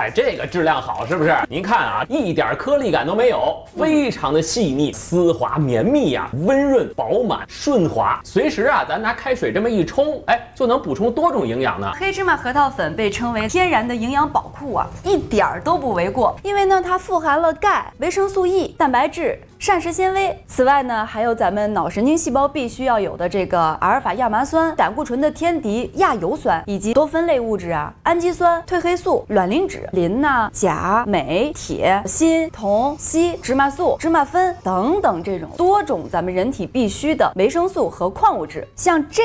哎，这个质量好是不是？您看啊，一点颗粒感都没有，非常的细腻、丝滑、绵密呀，温润、饱满、顺滑。随时啊，咱拿开水这么一冲，哎，就能补充多种营养呢。 黑芝麻核桃粉被称为天然的营养宝库啊，一点儿都不为过。因为呢，它富含了钙、维生素 E、蛋白质、膳食纤维。此外呢，还有咱们脑神经细胞必须要有的这个阿尔法亚麻酸、胆固醇的天敌亚油酸，以及多酚类物质啊、氨基酸、褪黑素、卵磷脂、磷呐、钾、镁、铁、锌、铜、硒、芝麻素、芝麻酚等等这种多种咱们人体必需的维生素和矿物质。像这